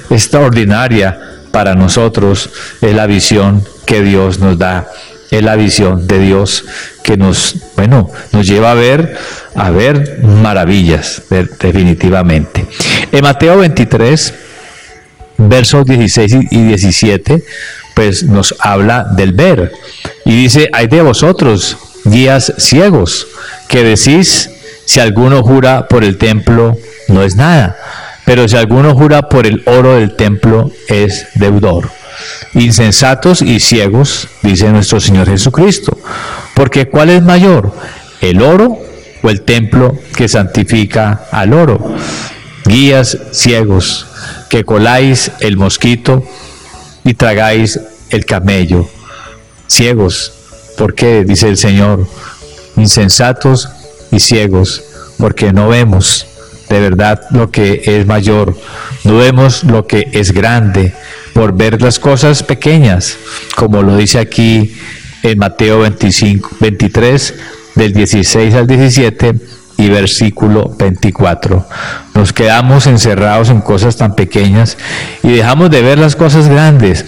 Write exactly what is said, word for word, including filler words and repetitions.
extraordinaria para nosotros, es la visión que Dios nos da. Es la visión de Dios que nos, bueno, nos lleva a ver, a ver maravillas, definitivamente. En Mateo veintitrés, versos dieciséis y diecisiete, pues nos habla del ver. Y dice, ay de vosotros, guías ciegos, que decís, si alguno jura por el templo, no es nada. Pero si alguno jura por el oro del templo, es deudor. Insensatos y ciegos, dice nuestro Señor Jesucristo, porque ¿cuál es mayor, el oro o el templo que santifica al oro? Guías ciegos, que coláis el mosquito y tragáis el camello. Ciegos, ¿por qué? Dice el Señor. Insensatos y ciegos, porque no vemos de verdad lo que es mayor, no vemos lo que es grande, por ver las cosas pequeñas, como lo dice aquí en Mateo veinticinco, veintitrés, del dieciséis al diecisiete y versículo veinticuatro. Nos quedamos encerrados en cosas tan pequeñas y dejamos de ver las cosas grandes.